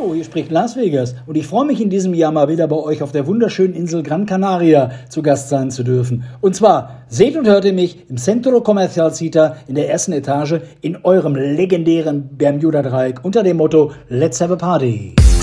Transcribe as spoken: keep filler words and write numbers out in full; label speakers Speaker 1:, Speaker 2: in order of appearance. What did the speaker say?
Speaker 1: Hallo, hier spricht Las Vegas und ich freue mich in diesem Jahr mal wieder bei euch auf der wunderschönen Insel Gran Canaria zu Gast sein zu dürfen. Und zwar seht und hört ihr mich im Centro Comercial Cita in der ersten Etage in eurem legendären Bermuda-Dreieck unter dem Motto Let's have a party.